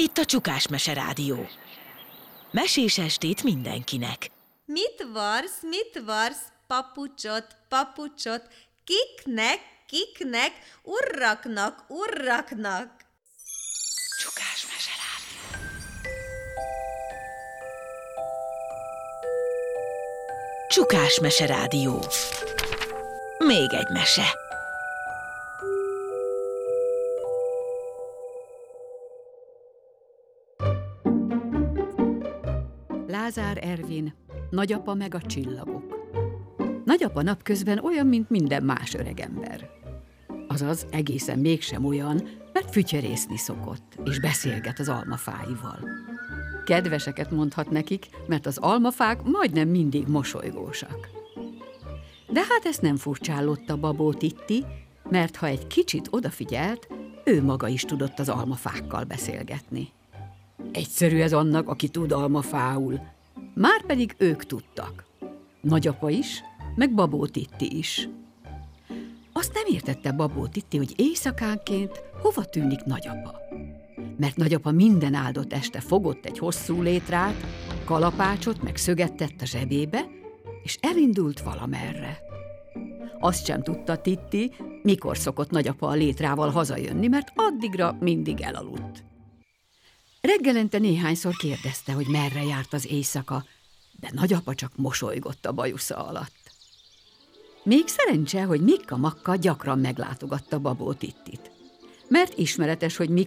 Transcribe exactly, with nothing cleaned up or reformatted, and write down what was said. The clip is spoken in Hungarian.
itt a Csukás Mese Rádió. Mesés estét mindenkinek. Mit varsz, mit varsz, papucsot, papucsot, kiknek, kiknek, urraknak, urraknak? Csukás Mese Rádió. Csukás Mese Rádió. Még egy mese. Lázár Ervin, Nagyapa meg a csillagok. Nagyapa napközben olyan, mint minden más öregember. Azaz egészen mégsem olyan, mert fütyörészni szokott, és beszélget az almafáival. Kedveseket mondhat nekik, mert az almafák majdnem mindig mosolygósak. De hát ezt nem furcsállott Babó Titti, mert ha egy kicsit odafigyelt, ő maga is tudott az almafákkal beszélgetni. Egyszerű ez annak, aki tud almafául. Márpedig ők tudtak. Nagyapa is, meg Babó Titti is. Azt nem értette Babó Titti, hogy éjszakánként hova tűnik nagyapa. Mert nagyapa minden áldott este fogott egy hosszú létrát, kalapácsot meg szöget tett a zsebébe, és elindult valamerre. Azt sem tudta Titti, mikor szokott nagyapa a létrával hazajönni, mert addigra mindig elaludt. Reggelente néhányszor kérdezte, hogy merre járt az éjszaka, de nagyapa csak mosolygott a bajusza alatt. Még szerencse, hogy Mikka Makka gyakran meglátogatta Babó Tittit, mert ismeretes, hogy Mikka